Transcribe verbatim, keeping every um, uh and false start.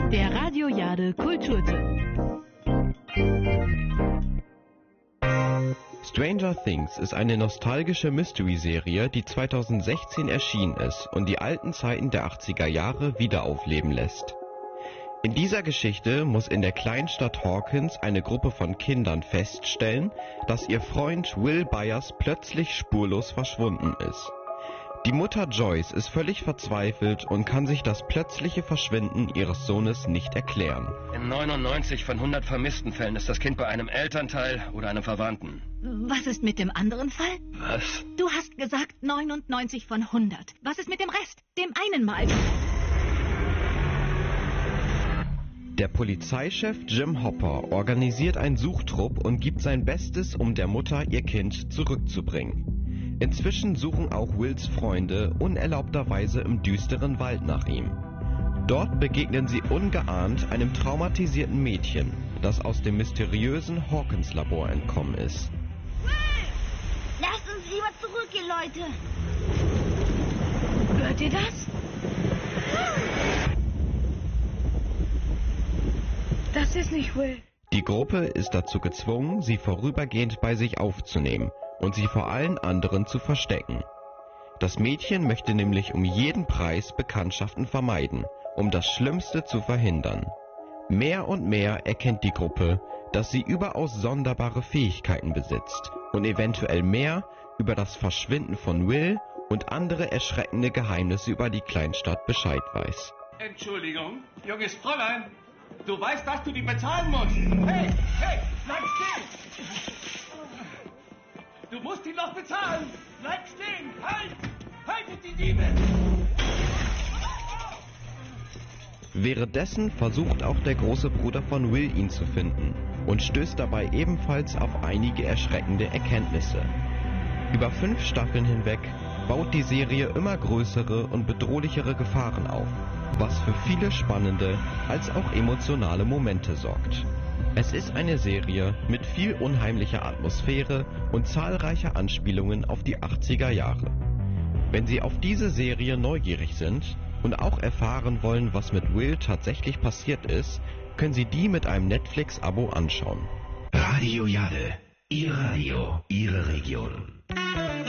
Der Radio Jade Kulturtipp. Stranger Things ist eine nostalgische Mystery-Serie, die zweitausendsechzehn erschienen ist und die alten Zeiten der achtziger Jahre wieder aufleben lässt. In dieser Geschichte muss in der Kleinstadt Hawkins eine Gruppe von Kindern feststellen, dass ihr Freund Will Byers plötzlich spurlos verschwunden ist. Die Mutter Joyce ist völlig verzweifelt und kann sich das plötzliche Verschwinden ihres Sohnes nicht erklären. In neunundneunzig von hundert vermissten Fällen ist das Kind bei einem Elternteil oder einem Verwandten. Was ist mit dem anderen Fall? Was? Du hast gesagt neunundneunzig von hundert. Was ist mit dem Rest? Dem einen Mal? Der Polizeichef Jim Hopper organisiert einen Suchtrupp und gibt sein Bestes, um der Mutter ihr Kind zurückzubringen. Inzwischen suchen auch Wills Freunde unerlaubterweise im düsteren Wald nach ihm. Dort begegnen sie ungeahnt einem traumatisierten Mädchen, das aus dem mysteriösen Hawkins-Labor entkommen ist. Will! Lasst uns lieber zurückgehen, Leute! Hört ihr das? Das ist nicht Will. Die Gruppe ist dazu gezwungen, sie vorübergehend bei sich aufzunehmen und sie vor allen anderen zu verstecken. Das Mädchen möchte nämlich um jeden Preis Bekanntschaften vermeiden, um das Schlimmste zu verhindern. Mehr und mehr erkennt die Gruppe, dass sie überaus sonderbare Fähigkeiten besitzt und eventuell mehr über das Verschwinden von Will und andere erschreckende Geheimnisse über die Kleinstadt Bescheid weiß. Entschuldigung, junges Fräulein, du weißt, dass du die bezahlen musst. Hey, hey, bleib stehen! Du musst ihn noch bezahlen! Bleib stehen! Halt! Haltet die Diebe! Währenddessen versucht auch der große Bruder von Will ihn zu finden und stößt dabei ebenfalls auf einige erschreckende Erkenntnisse. Über fünf Staffeln hinweg baut die Serie immer größere und bedrohlichere Gefahren auf, was für viele spannende als auch emotionale Momente sorgt. Es ist eine Serie mit viel unheimlicher Atmosphäre und zahlreicher Anspielungen auf die achtziger Jahre. Wenn Sie auf diese Serie neugierig sind und auch erfahren wollen, was mit Will tatsächlich passiert ist, können Sie die mit einem Netflix-Abo anschauen. Radio Jade, Ihr Radio, Ihre Region.